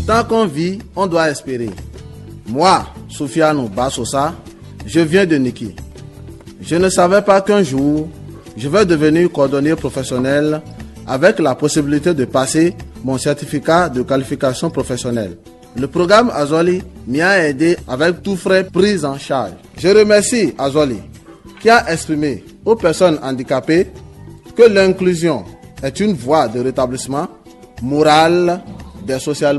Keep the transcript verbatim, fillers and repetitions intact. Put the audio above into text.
Tant qu'on vit, on doit espérer. Moi, Soufianou Bassosa, je viens de Niki. Je ne savais pas qu'un jour, je vais devenir cordonnier professionnel avec la possibilité de passer mon certificat de qualification professionnelle. Le programme Azoli m'y a aidé avec tous frais pris en charge. Je remercie Azoli qui a exprimé aux personnes handicapées que l'inclusion est une voie de rétablissement moral des socialement